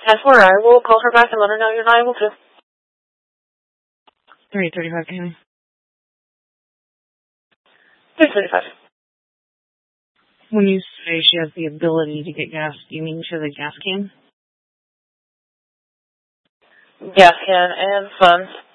As for I will call her back and let her know you're not able to. 335, Amy. 335. When you say she has the ability to get gas, do you mean she has a gas can? Gas can and funds.